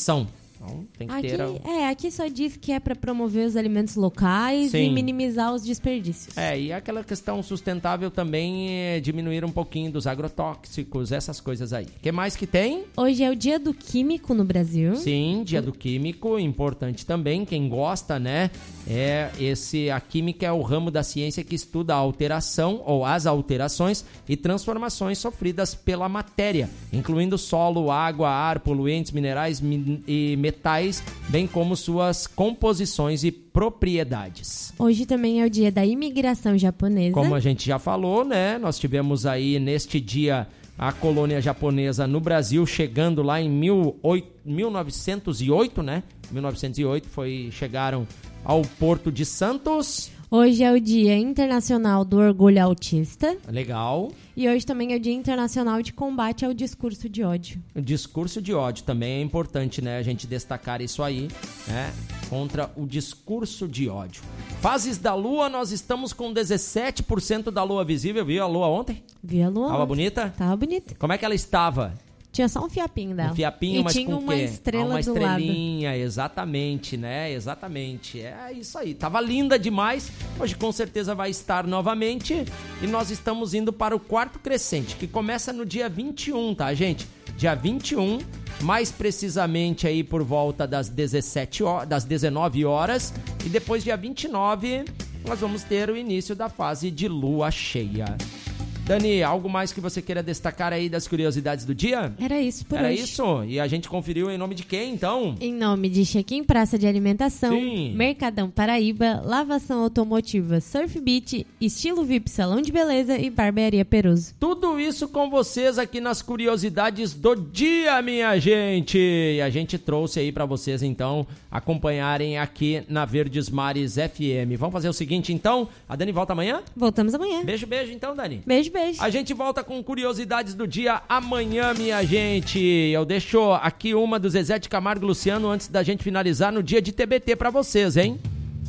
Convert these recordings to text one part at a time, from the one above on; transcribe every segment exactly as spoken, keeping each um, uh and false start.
nutrição. Então, tem que aqui, ter... É, aqui só diz que é para promover os alimentos locais Sim. e minimizar os desperdícios. É, e aquela questão sustentável também é diminuir um pouquinho dos agrotóxicos, essas coisas aí. O que mais que tem? Hoje é o dia do químico no Brasil. Sim, dia do químico, importante também, quem gosta, né? É esse, a química é o ramo da ciência que estuda a alteração ou as alterações e transformações sofridas pela matéria, incluindo solo, água, ar, poluentes, minerais mi- e metais, bem como suas composições e propriedades. Hoje também é o dia da imigração japonesa. Como a gente já falou, né? Nós tivemos aí neste dia a colônia japonesa no Brasil, chegando lá em mil novecentos e oito, né? mil novecentos e oito foi, chegaram ao Porto de Santos. Hoje é o Dia Internacional do Orgulho Autista. Legal. E hoje também é o Dia Internacional de Combate ao Discurso de Ódio. O discurso de ódio também é importante, né? A gente destacar isso aí, né? Contra o discurso de ódio. Fases da Lua, nós estamos com dezessete por cento da Lua visível. Viu a Lua ontem? Vi a Lua? Tava ontem. bonita? Tava bonita. Como é que ela estava? Tinha só um fiapinho dela. Um fiapinho, e mas tinha com uma o quê? estrela ah, uma do lado. estrelinha, exatamente, né? Exatamente. É isso aí. Tava linda demais. Hoje com certeza vai estar novamente. E nós estamos indo para o quarto crescente, que começa no dia vinte e um, tá, gente? Dia vinte e um, mais precisamente aí por volta das dezessete horas, das dezenove horas. E depois, dia vinte e nove, nós vamos ter o início da fase de lua cheia. Dani, algo mais que você queira destacar aí das curiosidades do dia? Era isso por Era hoje. isso? E a gente conferiu em nome de quem, então? Em nome de Check-in Praça de Alimentação, Sim. Mercadão Paraíba, Lavação Automotiva Surf Beach, Estilo V I P Salão de Beleza e Barbearia Peruso. Tudo isso com vocês aqui nas curiosidades do dia, minha gente. E a gente trouxe aí pra vocês, então, acompanharem aqui na Verdes Mares F M. Vamos fazer o seguinte, então? A Dani volta amanhã? Voltamos amanhã. Beijo, beijo, então, Dani. Beijo, beijo. A gente volta com curiosidades do dia amanhã, minha gente. Eu deixo aqui uma do Zezé de Camargo e Luciano antes da gente finalizar no dia de T B T pra vocês, hein?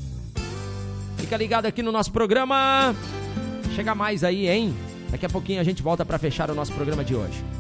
Fica ligado aqui no nosso programa. Chega mais aí, hein? Daqui a pouquinho a gente volta pra fechar o nosso programa de hoje.